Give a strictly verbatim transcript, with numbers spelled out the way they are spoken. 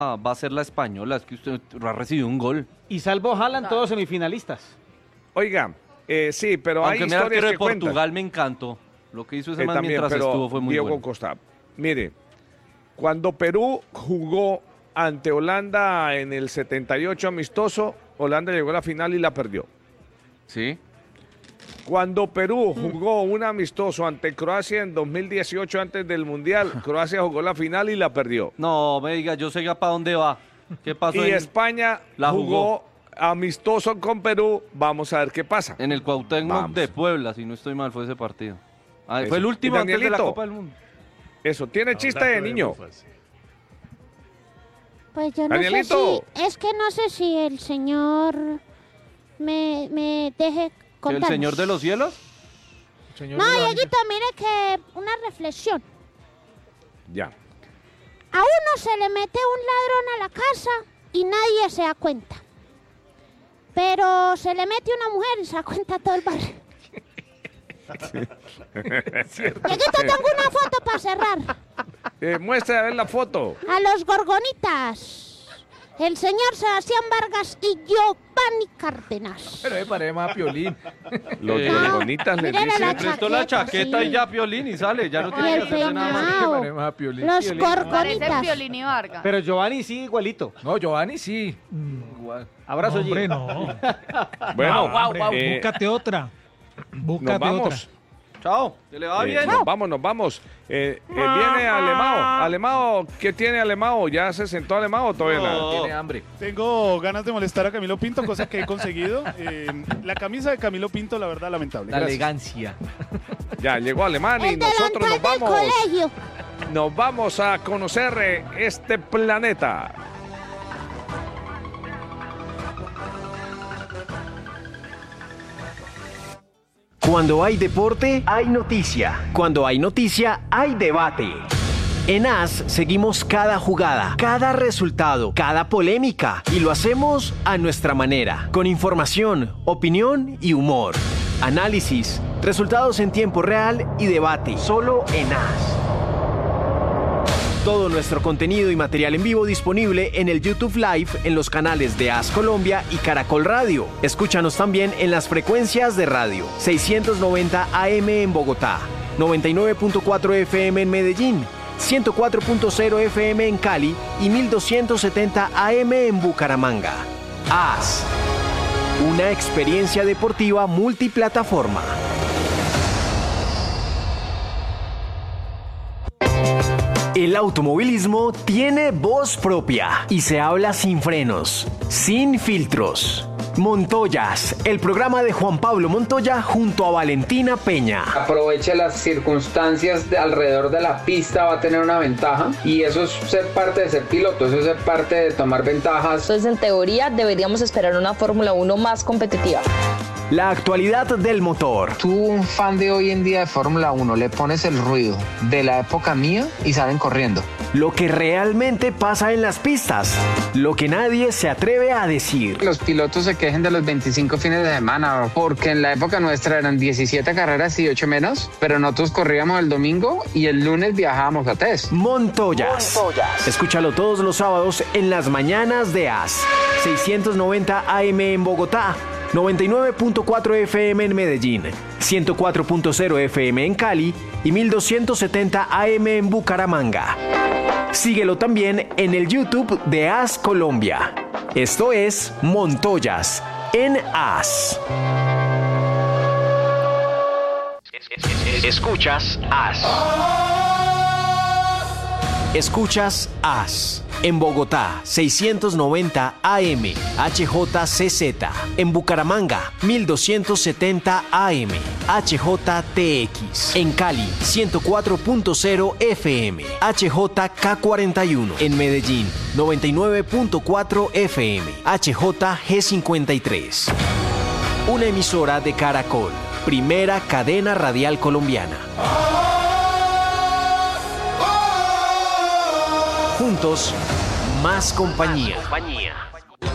va a ser la española, es que usted ha recibido un gol. Y salvo Haaland, todos semifinalistas. Oiga, eh, sí, pero Aunque hay me historias de que Portugal cuentan. me encantó. Lo que hizo ese Eh, man también, mientras pero estuvo fue muy Diego bueno. Costa, mire, cuando Perú jugó ante Holanda en el setenta y ocho amistoso, Holanda llegó a la final y la perdió. Sí. Cuando Perú jugó un amistoso ante Croacia en dos mil dieciocho antes del Mundial, Croacia jugó la final y la perdió. No, me diga, yo sé ya para dónde va. ¿Qué pasó? Y en, España la jugó, jugó amistoso con Perú, vamos a ver qué pasa. en el Cuauhtémoc Vamos. de Puebla, si no estoy mal, fue ese partido. Ah, Eso. fue el último Y antes de la Danielito, Copa del Mundo. Eso, tiene chiste de niño. Pues yo no Danielito. sé si, es que no sé si el señor me, me deje ¿El contar. señor de los cielos? No, Dieguito, mire que una reflexión. Ya. A uno se le mete un ladrón a la casa y nadie se da cuenta. Pero se le mete una mujer y se da cuenta todo el barrio. Dieguito, tengo una foto para cerrar. Eh, muestra a ver la foto. A los gorgonitas. El señor Sebastián Vargas y Giovanni Cárdenas. Pero me parece más a Piolín. Los Eh, gorgonitas les mírale dicen. la Le prestó la chaqueta sí. y ya Piolín y sale, ya no Y tiene que el hacerse nada más. Me peinado. parece más a Piolín. Los Piolín. Parece gorgonitas. Piolín y Vargas. Pero Giovanni sí, igualito. No, Giovanni sí. Igual. Abrazo, No, hombre, Gigi. no. Bueno, Hombre, eh, búscate otra. nos Búscate vamos. otra. Chao, que le va Eh, bien. nos vamos, nos vamos. Eh, eh, viene Alemao. Alemao, ¿qué tiene Alemao? ¿Ya se sentó Alemao o todavía nada? No. Tiene hambre. Tengo ganas de molestar a Camilo Pinto, cosa que he conseguido. Eh, la camisa de Camilo Pinto, la verdad, lamentable. La Gracias. elegancia. Ya llegó Alemán y El nosotros nos delantal del vamos. colegio. Nos vamos a conocer eh, este planeta. Cuando hay deporte, hay noticia. Cuando hay noticia, hay debate. En A S seguimos cada jugada, cada resultado, cada polémica y lo hacemos a nuestra manera, con información, opinión y humor. Análisis, resultados en tiempo real y debate, solo en A S. Todo nuestro contenido y material en vivo disponible en el YouTube Live en los canales de A S Colombia y Caracol Radio. Escúchanos también en las frecuencias de radio seiscientos noventa A M en Bogotá, noventa y nueve punto cuatro F M en Medellín, ciento cuatro punto cero F M en Cali y mil doscientos setenta A M en Bucaramanga. A S, una experiencia deportiva multiplataforma. El automovilismo tiene voz propia y se habla sin frenos, sin filtros. Montoyas, el programa de Juan Pablo Montoya junto a Valentina Peña. Aproveche las circunstancias de alrededor de la pista, va a tener una ventaja y eso es ser parte de ser piloto, eso es ser parte de tomar ventajas. Entonces, en teoría, deberíamos esperar una Fórmula uno más competitiva. La actualidad del motor. Tú, un fan de hoy en día de Fórmula uno, le pones el ruido de la época mía y salen corriendo. Lo que realmente pasa en las pistas. Lo que nadie se atreve a decir. Los pilotos se quejen de los veinticinco fines de semana, porque en la época nuestra eran diecisiete carreras y ocho menos, pero nosotros corríamos el domingo y el lunes viajábamos a test. Montoyas. Montoyas. Escúchalo todos los sábados en las mañanas de A S. seiscientos noventa A M en Bogotá, noventa y nueve punto cuatro F M en Medellín, ciento cuatro punto cero F M en Cali y mil doscientos setenta A M en Bucaramanga. Síguelo también en el YouTube de A S Colombia. Esto es Montoyas en A S. Escuchas A S. Escuchas A S. En Bogotá, seiscientos noventa A M, H J C Z. En Bucaramanga, mil doscientos setenta A M, H J T X. En Cali, ciento cuatro punto cero F M, H J K cuarenta y uno. En Medellín, noventa y nueve punto cuatro F M, H J G cincuenta y tres. Una emisora de Caracol, primera cadena radial colombiana. Juntos, más compañía.